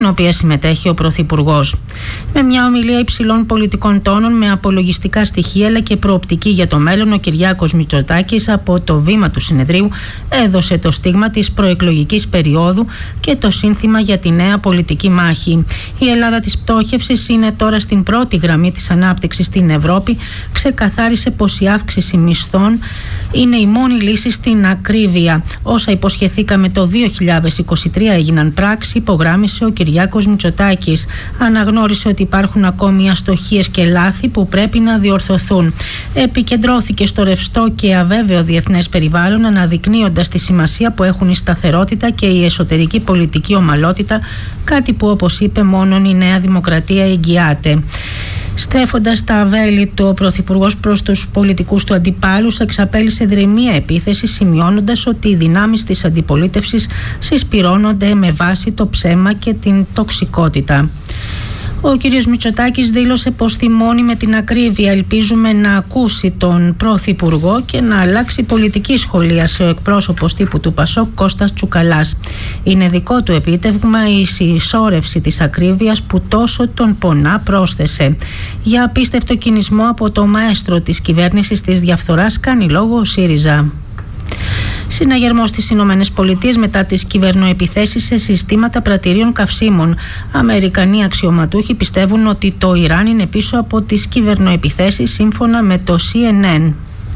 στην οποία συμμετέχει ο Πρωθυπουργός. Με μια ομιλία υψηλών πολιτικών τόνων, με απολογιστικά στοιχεία αλλά και προοπτική για το μέλλον, ο Κυριάκος Μητσοτάκης από το βήμα του συνεδρίου έδωσε το στίγμα της προεκλογικής περίοδου και το σύνθημα για τη νέα πολιτική μάχη. Η Ελλάδα της πτώχευσης είναι τώρα στην πρώτη γραμμή της ανάπτυξης στην Ευρώπη. Ξεκαθάρισε πως η αύξηση μισθών είναι η μόνη λύση στην ακρίβεια. Όσα υποσχεθήκαμε το 2023 έγιναν πράξη, υπογράμμισε ο Κυριάκος Μητσοτάκης. Αναγνώρισε ότι υπάρχουν ακόμη αστοχίες και λάθη που πρέπει να διορθωθούν. Επικεντρώθηκε στο ρευστό και αβέβαιο διεθνές περιβάλλον, αναδεικνύοντας τη σημασία που έχουν η σταθερότητα και η εσωτερική πολιτική ομαλότητα, κάτι που, όπως είπε, μόνον η Νέα Δημοκρατία εγγυάται. Στρέφοντας τα βέλη του, ο Πρωθυπουργός προς τους πολιτικούς του αντιπάλους εξαπέλυσε δρυμία επίθεση, σημειώνοντας ότι οι δυνάμεις της αντιπολίτευσης συσπυρώνονται με βάση το ψέμα και την τοξικότητα. Ο κ. Μητσοτάκης δήλωσε πως θυμώνει με την ακρίβεια. Ελπίζουμε να ακούσει τον Πρωθυπουργό και να αλλάξει πολιτική, σχολίασε ο εκπρόσωπος τύπου του ΠΑΣΟΚ Κώστας Τσουκαλάς. Είναι δικό του επίτευγμα η συσσόρευση της ακρίβειας που τόσο τον πονά, πρόσθεσε. Για απίστευτο κινησμό από το μαέστρο της κυβέρνησης της διαφθοράς κάνει λόγο ο ΣΥΡΙΖΑ. Συναγερμός στις Ηνωμένες Πολιτείες μετά τις κυβερνοεπιθέσεις σε συστήματα πρατηρίων καυσίμων. Αμερικανοί αξιωματούχοι πιστεύουν ότι το Ιράν είναι πίσω από τις κυβερνοεπιθέσεις, σύμφωνα με το CNN.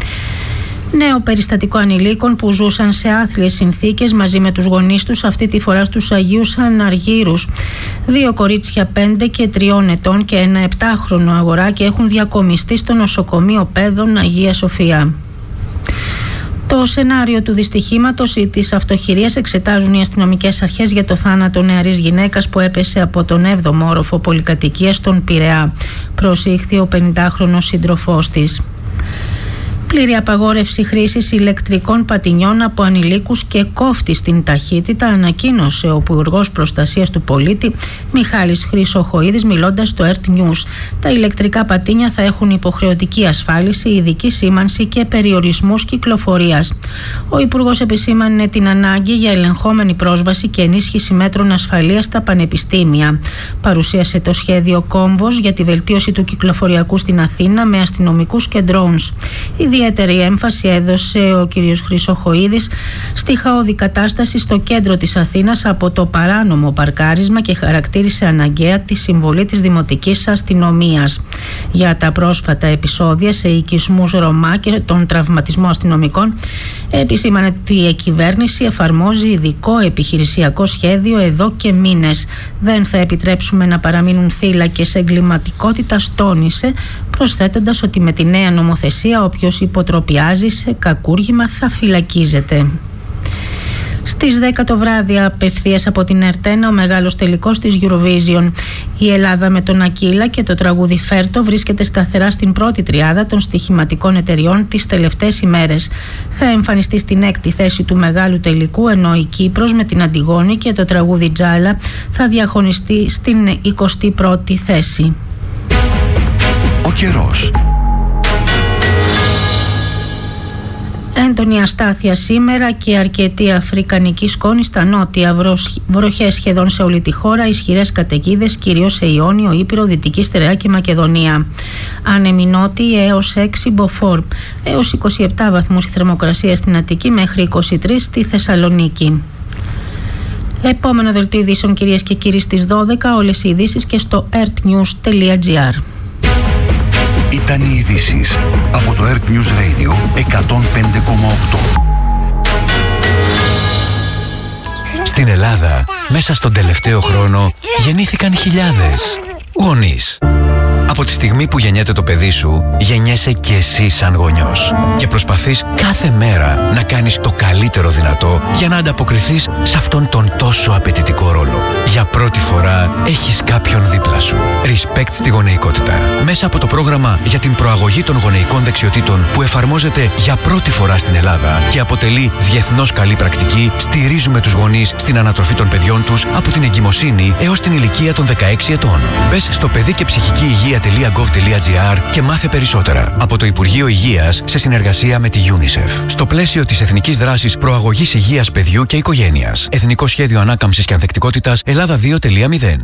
Νέο περιστατικό ανηλίκων που ζούσαν σε άθλιες συνθήκες μαζί με τους γονείς τους, αυτή τη φορά στους Αγίους Αναργύρους. 2 κορίτσια 5 και 3 ετών και ένα 7χρονο αγοράκι έχουν διακομιστεί στο νοσοκομείο Παιδών Αγία Σοφία. Το σενάριο του δυστυχήματος ή της αυτοχειρίας εξετάζουν οι αστυνομικές αρχές για το θάνατο νεαρής γυναίκας που έπεσε από τον 7ο όροφο πολυκατοικίας στον Πειραιά. Προσήχθη ο 50χρονος σύντροφός της. Πλήρη απαγόρευση χρήσης ηλεκτρικών πατινιών από ανηλίκους και κόφτη στην ταχύτητα, ανακοίνωσε ο Υπουργός Προστασίας του Πολίτη Μιχάλης Χρυσοχοΐδης μιλώντας στο ERT News. Τα ηλεκτρικά πατίνια θα έχουν υποχρεωτική ασφάλιση, ειδική σήμανση και περιορισμούς κυκλοφορίας. Ο Υπουργός επισήμανε την ανάγκη για ελεγχόμενη πρόσβαση και ενίσχυση μέτρων ασφαλείας στα πανεπιστήμια. Παρουσίασε το σχέδιο Κόμβος για τη βελτίωση του κυκλοφοριακού στην Αθήνα με αστυνομικούς και drones. Ιδιαίτερη έμφαση έδωσε ο κ. Χρυσοχοΐδης στη χαόδη κατάσταση στο κέντρο της Αθήνας από το παράνομο παρκάρισμα και χαρακτήρισε αναγκαία τη συμβολή της Δημοτικής Αστυνομίας. Για τα πρόσφατα επεισόδια σε οικισμούς Ρωμά και τον τραυματισμό αστυνομικών, επισήμανε ότι η κυβέρνηση εφαρμόζει ειδικό επιχειρησιακό σχέδιο εδώ και μήνες. Δεν θα επιτρέψουμε να παραμείνουν θύλακες εγκληματικότητας, τόνισε, προσθέτοντας ότι με τη νέα νομοθεσία όποιος υποτροπιάζει σε κακούργημα θα φυλακίζεται. Στις 10 το βράδυ, απευθείας από την Ερτένα, ο μεγάλος τελικός της Eurovision. Η Ελλάδα με τον Ακύλα και το τραγούδι Φέρτο βρίσκεται σταθερά στην πρώτη τριάδα των στοιχηματικών εταιριών τις τελευταίες ημέρες. Θα εμφανιστεί στην 6η θέση του μεγάλου τελικού, ενώ η Κύπρος με την Αντιγόνη και το τραγούδι Τζάλα θα διαχωνιστεί στην 21η θέση. Ο καιρός. Έντονη αστάθεια σήμερα και αρκετή αφρικανική σκόνη στα νότια. Βροχές σχεδόν σε όλη τη χώρα, ισχυρές καταιγίδες κυρίως σε Ιόνιο, Ήπειρο, Δυτική Στερεά και Μακεδονία. Άνεμοι νότιοι έως 6 μποφόρ. Έως 27 βαθμούς η θερμοκρασία στην Αττική, μέχρι 23 στη Θεσσαλονίκη. Επόμενο δελτίο ειδήσεων, κυρίες και κύριοι, στις 12. Όλες οι ειδήσεις και στο ertnews.gr. Ήταν οι ειδήσεις από το Earth News Radio 105,8. Στην Ελλάδα, μέσα στον τελευταίο χρόνο, γεννήθηκαν χιλιάδες γονείς. Από τη στιγμή που γεννιέται το παιδί σου, γεννιέσαι και εσύ σαν γονιός. Και προσπαθείς κάθε μέρα να κάνεις το καλύτερο δυνατό για να ανταποκριθείς σε αυτόν τον τόσο απαιτητικό ρόλο. Για πρώτη φορά έχεις κάποιον δίπλα σου. Respect στη γονεϊκότητα. Μέσα από το πρόγραμμα για την προαγωγή των γονεϊκών δεξιοτήτων που εφαρμόζεται για πρώτη φορά στην Ελλάδα και αποτελεί διεθνώς καλή πρακτική, στηρίζουμε τους γονείς στην ανατροφή των παιδιών τους από την εγκυμοσύνη έως την ηλικία των 16 ετών. Μπες στο παιδί και ψυχική υγεία ella.gov.gr και μάθε περισσότερα. Από το Υπουργείο Υγείας σε συνεργασία με τη UNICEF. Στο πλαίσιο της Εθνικής Δράσης Προαγωγής Υγείας Παιδιού και Οικογένειας. Εθνικό Σχέδιο Ανάκαμψης και Ανθεκτικότητας Ελλάδα 2.0.